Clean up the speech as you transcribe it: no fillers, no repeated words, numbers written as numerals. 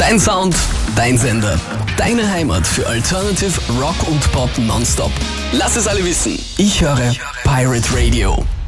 Dein Sound, dein Sender, deine Heimat für Alternative Rock und Pop nonstop. Lass es alle wissen. Ich höre Pirate Radio.